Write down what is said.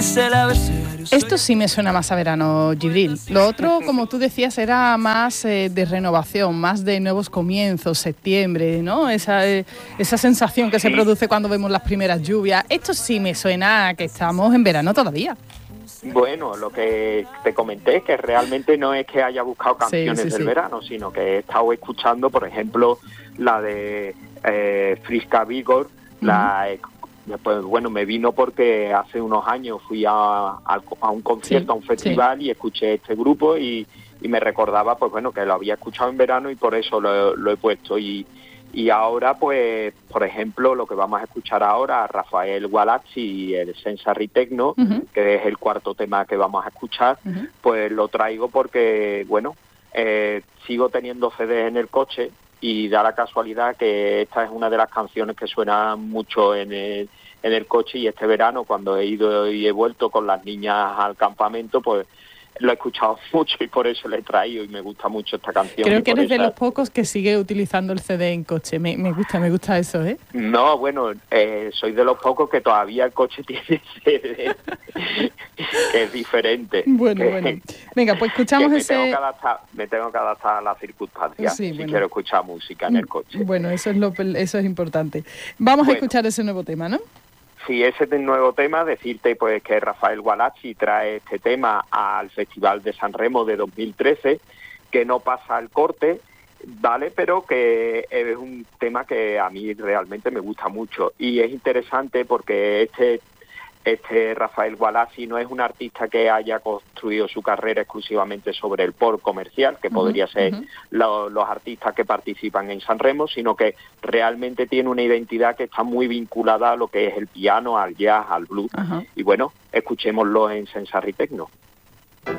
Esto sí me suena más a verano, Gibril. Lo otro, como tú decías, era más de renovación, más de nuevos comienzos, septiembre, ¿no? Esa sensación que se produce cuando vemos las primeras lluvias. Esto sí me suena a que estamos en verano todavía. Bueno, lo que te comenté es que realmente no es que haya buscado canciones del verano, sino que he estado escuchando, por ejemplo, la de Friska Vigor, pues bueno, me vino porque hace unos años fui a un concierto, a un festival, y escuché este grupo y me recordaba, pues bueno, que lo había escuchado en verano y por eso lo he puesto. Y ahora, pues, por ejemplo, lo que vamos a escuchar ahora, Rafael Gualazzi y el Senza Ritecno, que es el cuarto tema que vamos a escuchar, pues lo traigo porque, bueno, sigo teniendo CDs en el coche y da la casualidad que esta es una de las canciones que suena mucho en el coche, y este verano, cuando he ido y he vuelto con las niñas al campamento, pues lo he escuchado mucho y por eso le he traído, y me gusta mucho esta canción. Creo que eres de los pocos que sigue utilizando el CD en coche. Me gusta eso, ¿eh? No, bueno, soy de los pocos que todavía el coche tiene CD, que es diferente. Bueno. Venga, pues escuchamos ese... Me tengo que adaptar a las circunstancias, quiero escuchar música en el coche. Bueno, eso es importante. Vamos a escuchar ese nuevo tema, ¿no? Sí, ese es el nuevo tema. Decirte pues que Rafael Gualazzi trae este tema al Festival de San Remo de 2013, que no pasa el corte, ¿vale? Pero que es un tema que a mí realmente me gusta mucho. Y es interesante porque este Rafael Gualazzi no es un artista que haya construido su carrera exclusivamente sobre el pop comercial, que podría ser los artistas que participan en San Remo, sino que realmente tiene una identidad que está muy vinculada a lo que es el piano, al jazz, al blues. Y bueno, escuchémoslo en Senza Ritecno.